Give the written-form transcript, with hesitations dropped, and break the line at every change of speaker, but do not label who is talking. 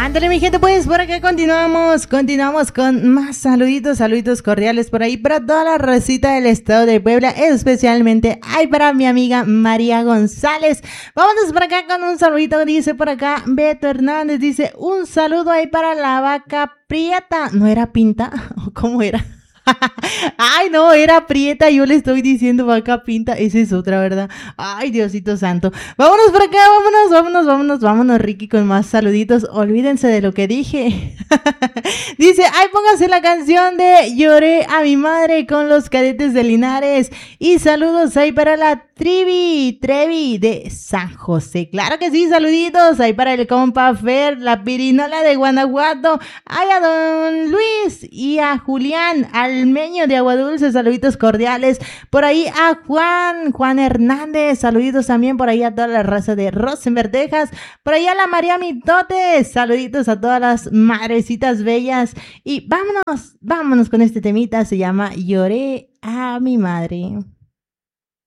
Ándale, mi gente, pues por acá continuamos con más saluditos cordiales por ahí para toda la recita del estado de Puebla, especialmente ay para mi amiga María González. Vámonos por acá con un saludito, dice por acá Beto Hernández, dice un saludo ahí para la vaca prieta. ¿No era pinta? ¿O cómo era? Ay, no, era prieta, yo le estoy diciendo vaca pinta, esa es otra, ¿verdad? Ay, Diosito santo. Vámonos por acá, vámonos, Ricky, con más saluditos. Olvídense de lo que dije. Dice, ay, póngase la canción de Lloré a mi madre con los Cadetes de Linares. Y saludos ahí para la Trevi de San José. Claro que sí, saluditos ahí para el compa Fer, la pirinola de Guanajuato. Ay, a don Luis y a Julián, al Meño de Agua Dulce, saluditos cordiales. Por ahí a Juan Hernández, saluditos también por ahí a toda la raza de Rosenberg, Texas. Por ahí a la María Mitote, saluditos a todas las madrecitas bellas. Y vámonos con este temita, se llama Lloré a mi madre.